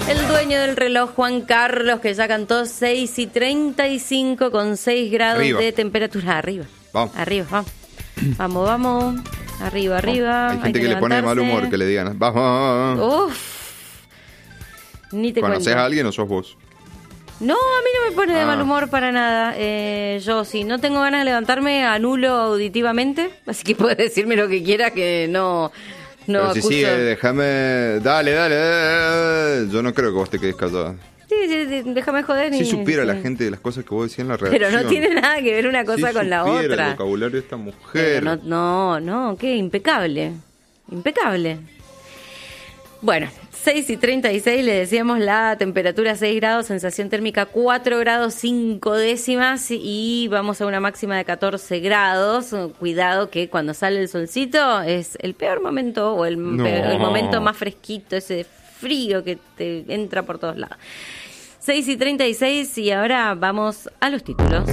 El dueño del reloj, Juan Carlos, que ya cantó 6:35 con 6 grados Arriba. de temperatura. Arriba. Vamos. Arriba, vamos. Vamos, vamos. Arriba, arriba. Hay gente que le pone de mal humor que le digan, vamos. Uf. Ni te ¿Conoces cuento. a alguien o sos vos? No, a mí no me pone de Ah. mal humor para nada. Yo, si no tengo ganas de levantarme, anulo auditivamente. Así que puedes decirme lo que quieras, que no Pero si acuso. sigue, déjame... Dale. Yo no creo que vos te quedes callada. Sí, déjame joder. Si y- supiera sí. la gente de las cosas que vos decías en la redacción. Pero no tiene nada que ver una cosa Si con la supiera otra. el vocabulario de esta mujer. Pero no, qué impecable. Impecable. Bueno, 6:36 le decíamos la temperatura 6 grados, sensación térmica 4 grados 5 décimas y vamos a una máxima de 14 grados. Cuidado que cuando sale el solcito es el peor momento o el momento más fresquito, ese frío que te entra por todos lados. 6:36 y ahora vamos a los títulos.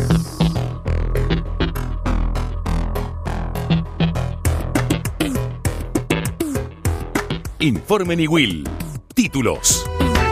Informe Niwil. Títulos.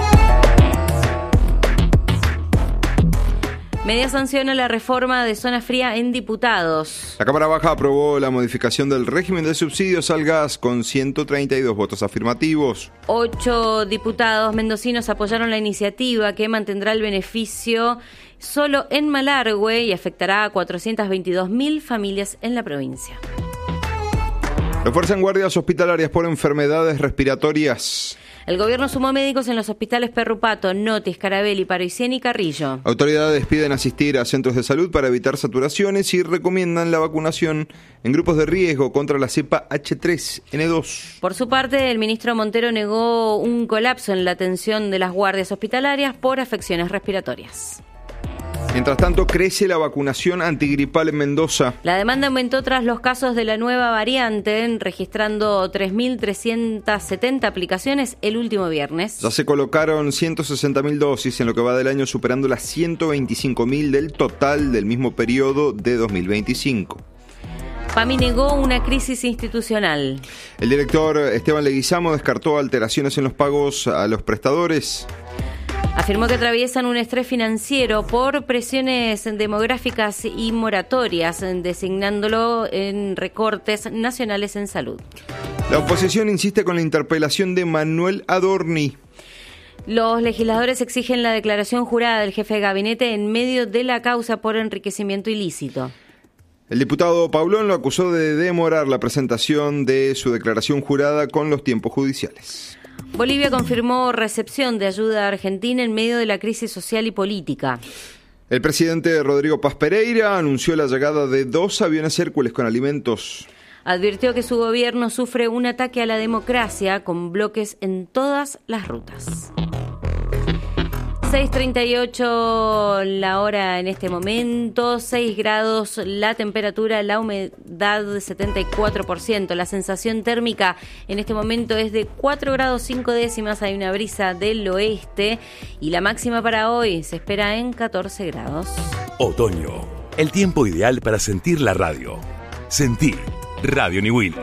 Media sanciona la reforma de zona fría en diputados. La Cámara Baja aprobó la modificación del régimen de subsidios al gas con 132 votos afirmativos. 8 diputados mendocinos apoyaron la iniciativa que mantendrá el beneficio solo en Malargüe y afectará a 422.000 familias en la provincia. Refuerzan guardias hospitalarias por enfermedades respiratorias. El gobierno sumó médicos en los hospitales Perrupato, Notis, Carabelli, Paroicén y Carrillo. Autoridades piden asistir a centros de salud para evitar saturaciones y recomiendan la vacunación en grupos de riesgo contra la cepa H3N2. Por su parte, el ministro Montero negó un colapso en la atención de las guardias hospitalarias por afecciones respiratorias. Mientras tanto, crece la vacunación antigripal en Mendoza. La demanda aumentó tras los casos de la nueva variante, registrando 3.370 aplicaciones el último viernes. Ya se colocaron 160.000 dosis en lo que va del año, superando las 125.000 del total del mismo periodo de 2025. PAMI negó una crisis institucional. El director Esteban Leguizamo descartó alteraciones en los pagos a los prestadores. Afirmó que atraviesan un estrés financiero por presiones demográficas y moratorias, designándolo en recortes nacionales en salud. La oposición insiste con la interpelación de Manuel Adorni. Los legisladores exigen la declaración jurada del jefe de gabinete en medio de la causa por enriquecimiento ilícito. El diputado Paulón lo acusó de demorar la presentación de su declaración jurada con los tiempos judiciales. Bolivia confirmó recepción de ayuda a Argentina en medio de la crisis social y política. El presidente Rodrigo Paz Pereira anunció la llegada de 2 aviones Hércules con alimentos. Advirtió que su gobierno sufre un ataque a la democracia con bloques en todas las rutas. 6:38 la hora en este momento, 6 grados la temperatura, la humedad de 74%, la sensación térmica en este momento es de 4 grados 5 décimas, hay una brisa del oeste y la máxima para hoy se espera en 14 grados. Otoño. El tiempo ideal para sentir la radio. Sentir Radio Niwil.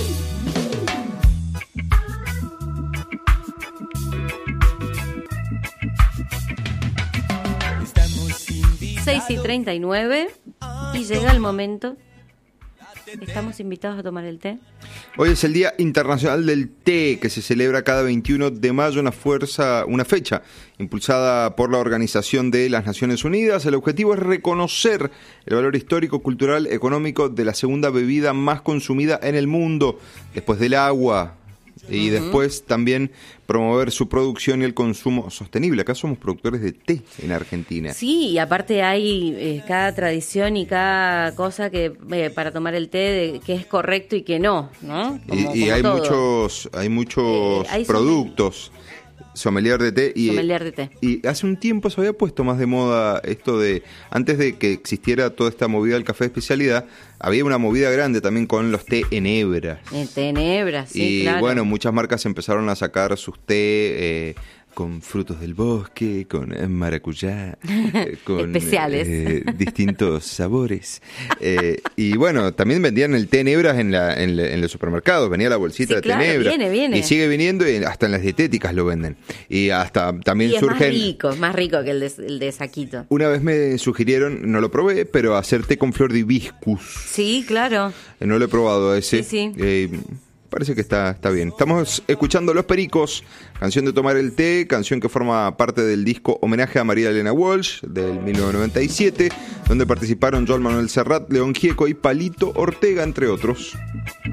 6:39 y llega el momento. Estamos invitados a tomar el té. Hoy es el Día Internacional del Té, que se celebra cada 21 de mayo, una fecha impulsada por la Organización de las Naciones Unidas. El objetivo es reconocer el valor histórico, cultural, económico de la segunda bebida más consumida en el mundo, después del agua. Y después también promover su producción y el consumo sostenible. Acá somos productores de té en Argentina. Sí, y aparte hay cada tradición y cada cosa que para tomar el té que es correcto y que no, ¿no? Y hay muchos hay productos. Sommelier de té. Sommelier de té. Y hace un tiempo se había puesto más de moda esto de, antes de que existiera toda esta movida del café de especialidad, había una movida grande también con los té en hebras. El té en hebras, sí, y claro. bueno, muchas marcas empezaron a sacar sus té con frutos del bosque, con maracuyá, con especiales, distintos sabores. Y bueno, también vendían el té en hebras en los supermercados, venía la bolsita de té en hebras. Viene. Y sigue viniendo, y hasta en las dietéticas lo venden. Y hasta también y surgen... es más rico que el de saquito. Una vez me sugirieron, no lo probé, pero hacer té con flor de hibiscus. Sí, claro. No lo he probado ese. Sí. Parece que está bien. Estamos escuchando Los Pericos, canción de Tomar el Té, canción que forma parte del disco Homenaje a María Elena Walsh del 1997, donde participaron Joan Manuel Serrat, León Gieco y Palito Ortega, entre otros.